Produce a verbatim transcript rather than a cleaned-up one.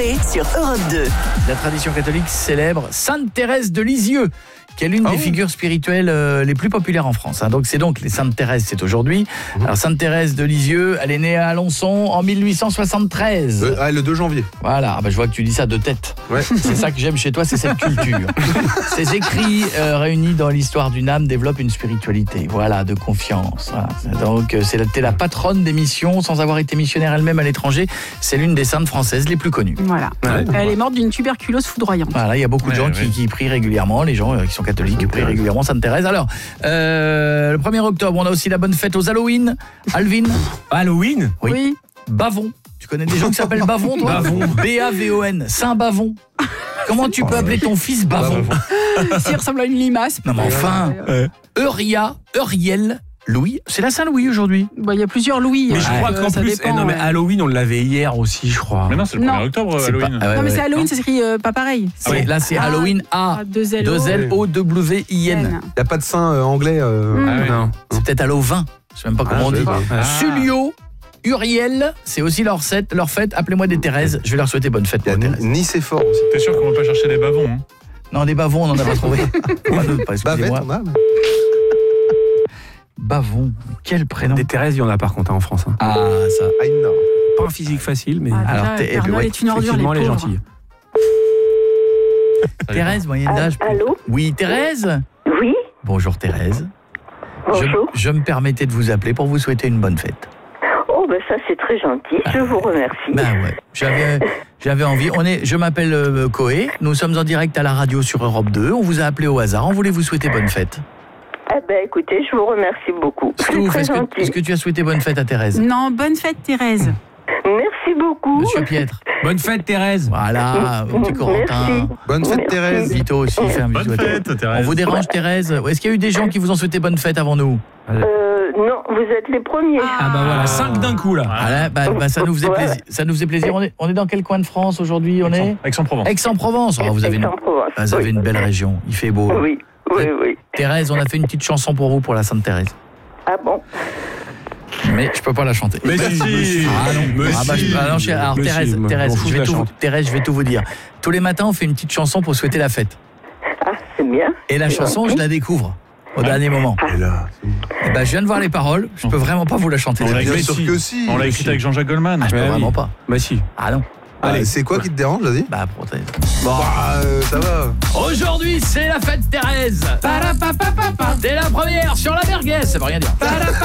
Coé sur Europe deux. La tradition catholique célèbre Sainte Thérèse de Lisieux, qui est l'une oh. des figures spirituelles euh, les plus populaires en France. Hein. Donc c'est donc les Sainte Thérèse, c'est aujourd'hui. Mmh. Alors Sainte Thérèse de Lisieux, elle est née à Alençon en mille huit cent soixante-treize. Le, ah, le deux janvier. Voilà, ah bah, je vois que tu dis ça de tête. Ouais. C'est ça que j'aime chez toi, c'est cette culture. Ces écrits euh, réunis dans l'histoire d'une âme développent une spiritualité, voilà, de confiance. Voilà. Donc c'est la, t'es la patronne des missions, sans avoir été missionnaire elle-même à l'étranger. C'est l'une des saintes françaises les plus connues. Voilà. Ouais. Elle est morte d'une tuberculose foudroyante. Voilà, il y a beaucoup de gens ouais, qui, ouais. qui prient régulièrement, les gens euh, qui sont catholiques, qui prient régulièrement Sainte Thérèse. Alors, euh, le premier octobre, on a aussi la bonne fête aux Halloween. Alvin. Halloween ? Oui. Oui. Bavon. Tu connais des gens qui s'appellent Bavon, toi ? Bavon. B A V O N. Saint Bavon. Comment tu peux appeler ton fils Bavon ? S'il ressemble à une limace. Non mais enfin. Ouais. Euria, Euriel, Louis. C'est la Saint-Louis aujourd'hui. Bah, il y a plusieurs Louis. Mais je euh, crois qu'en ça plus, dépend, eh non mais ouais. Halloween, on l'avait hier aussi, je crois. Mais non, c'est le Non. premier octobre, C'est Halloween. pas- ah ouais, Non, mais ouais. c'est Halloween, ça s'écrit euh, pas pareil. C'est- oui. Là, c'est Ah, Halloween A. ah, deux L O. deux L O W I N. N. Il n'y a pas de saint euh, anglais. Euh... Mm. Ah oui. Non. C'est peut-être Halloween. Je sais même pas comment Ah, on je dit. sais pas. Ah. Sulio, Uriel, c'est aussi leur fête, leur fête. Appelez-moi des Thérèse. Je vais leur souhaiter bonne fête Il y pour a Thérèse. Nice et fort aussi. T'es sûr qu'on va pas chercher des bavons hein? Non, des bavons, on en a pas trouvé. Pas de- pas, Bavette, excusez-moi. on a. mais- Bavon, quel prénom. Des Thérèse, il y en a par contre hein, en France. Hein. Ah, ça. Ah, non. Pas un physique facile, mais Ah, Alors, déjà, t'es- Pernod ouais, est une ordure, les effectivement, elle est pauvres. gentille. Thérèse, moyenne d'âge. Allô ? Oui, Thérèse. Oui, Bonjour Thérèse. Je, bonjour. je me permettais de vous appeler pour vous souhaiter une bonne fête. Oh, ben ça c'est très gentil, je vous remercie. Ben ouais, j'avais, j'avais envie. On est, je m'appelle euh, Coé, nous sommes en direct à la radio sur Europe deux. On vous a appelé au hasard, on voulait vous souhaiter bonne fête. Eh ben écoutez, je vous remercie beaucoup. Est-ce que, C'est vous- très est-ce que- gentil. est-ce que tu as souhaité bonne fête à Thérèse ? Non, bonne fête, Thérèse. Merci beaucoup. Monsieur Pietre. Bonne fête Thérèse. Voilà, petit Corentin. Merci. Bonne fête, Merci. Thérèse. Vito aussi, fait un bisou Bonne à Thérèse. fête, Thérèse. On vous dérange Thérèse ? Est-ce qu'il y a eu des gens qui vous ont souhaité bonne fête avant nous ? Euh, non, vous êtes les premiers. Ah bah voilà, cinq d'un coup là. Ah là, bah, bah, ça nous faisait Ouais. plaisir. Ça nous faisait plaisir. On est, on est dans quel coin de France aujourd'hui ? On est Aix-en-Provence. Aix-en-Provence. Oh, vous avez une, Aix-en-Provence, ah, vous avez oui. une belle région. Il fait beau. Oui, oui, oui. Thérèse, on a fait une petite chanson pour vous pour la Sainte Thérèse. Ah bon? Mais je peux pas la chanter. Mais si, monsieur. Ah non, Monsieur. ah bah, je- ah non, je- alors Monsieur, Thérèse, moi, Thérèse, m'en fous, je je vais la tout, chante. Thérèse, je vais tout vous dire. Tous les matins, on fait une petite chanson pour souhaiter la fête. Ah, c'est bien. Et la chanson, je la découvre au dernier moment. Et là, Eh ben, je viens de voir les paroles. Je peux vraiment pas vous la chanter. On l'a bien écrit, sûr que si. On l'a écrit avec Jean-Jacques Goldman. Ah, je peux Ouais, vraiment oui. pas. Bah si. Ah non. Allez, c'est quoi qui te dérange, vas-y? Bah, protège. Bah, euh, ça va. Aujourd'hui, c'est la fête Thérèse. T'es la première sur la merguez. Ça veut rien dire.